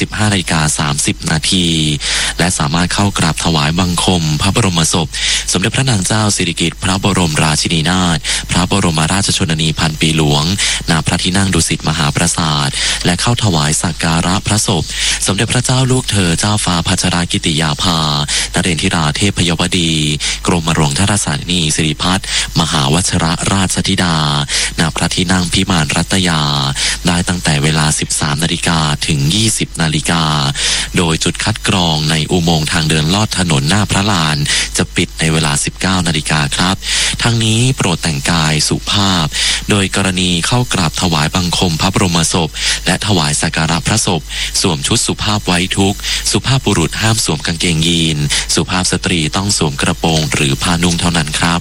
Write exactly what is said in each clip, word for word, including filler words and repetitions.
สิบห้านาฬิกาสามสิบนาทีและสามารถเข้ากราบถวายบังคมพระบรมศพสมเด็จพระนางเจ้าสิริกิติ์พระบรมราชินีนาถพระบรมราชชนนีพันปีหลวงณพระที่นั่งดุสิตมหาปราสาทและเข้าถวายสักการะพระศพสมเด็จพระเจ้าลูกเธอเจ้าฟ้าพัชรกิติยาภานเรนทิราเทพยวดีกรมหลวงทราสนีสิริพัฒน์มหาวชรราชธิดาณพระที่นั่งพิมานรัตยาได้ตั้งแต่เวลา สิบสามนาฬิกา ถึง ยี่สิบนาฬิกาโดยจุดคัดกรองในอุโมงค์ทางเดินลอดถนนหน้าพระลานจะปิดในเวลา สิบเก้านาฬิกาครับทั้งนี้โปรดแต่งกายสุภาพโดยกรณีเข้ากราบถวายบังคมพระบรมศพและถวายสักการะพระศพสวมชุดสุภาพไว้ทุกข์สุภาพบุรุษห้ามสวมกางเกงยีนสุภาพสตรีต้องสวมกระโปรงหรือผ้านุ่งเท่านั้นครับ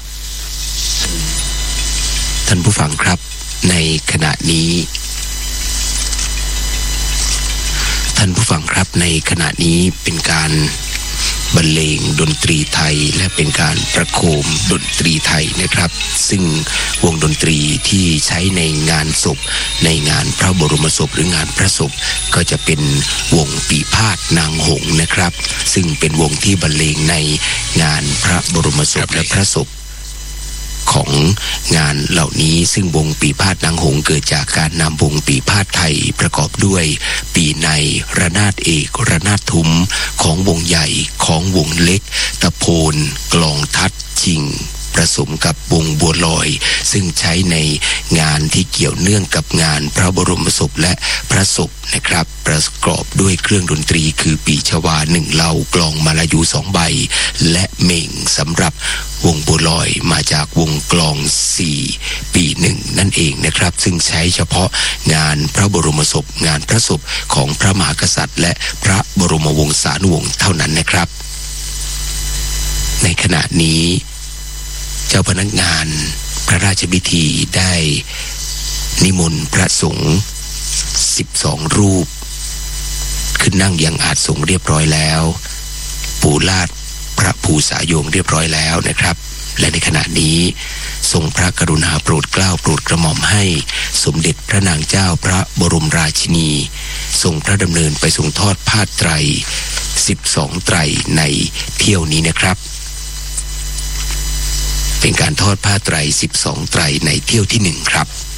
ท่านผู้ฟังครับในขณะนี้ท่านผู้ฟังครับในขณะนี้เป็นการบรรเลงดนตรีไทยและเป็นการประโคมดนตรีไทยนะครับซึ่งวงดนตรีที่ใช้ในงานศพในงานพระบรมศพหรืองานพระศพก็จะเป็นวงปีพาทย์นางหงส์นะครับซึ่งเป็นวงที่บรรเลงในงานพระบรมศพและพระศพของงานเหล่านี้ซึ่งวงปีพาทย์นางหงส์เกิดจากการนำวงปีพาทย์ไทยประกอบด้วยปีในระนาดเอกระนาดทุ้มของวงใหญ่ของวงเล็กตะโพนกลองทัดชิงผสมกับวงบัวลอยซึ่งใช้ในงานที่เกี่ยวเนื่องกับงานพระบรมศพและพระศพนะครับประกอบด้วยเครื่องดนตรีคือปีชวาหนึ่งเหล่ากลองมาลายูสองใบและเม่งสำหรับวงบัวลอยมาจากวงกลองสี่ปีหนึ่งนั่นเองนะครับซึ่งใช้เฉพาะงานพระบรมศพงานพระศพของพระมหากษัตริย์และพระบรมวงศานุวงศ์เท่านั้นนะครับในขณะนี้เจ้าพนักงานพระราชพิธีได้นิมนต์พระสงฆ์สิบสองรูปขึ้นนั่งยังอาสงฆ์เรียบร้อยแล้วปูลาดพระภูษาโยงเรียบร้อยแล้วนะครับและในขณะนี้ทรงพระกรุณาโปรดเกล้าโปรดกระหม่อมให้สมเด็จพระนางเจ้าพระบรมราชินีทรงพระดำเนินไปทรงทอดผ้าไตรสิบสองไตรในเที่ยวนี้นะครับเป็นการทอดผ้าไตรสิบสองไตรในเที่ยวที่หนึ่งครับ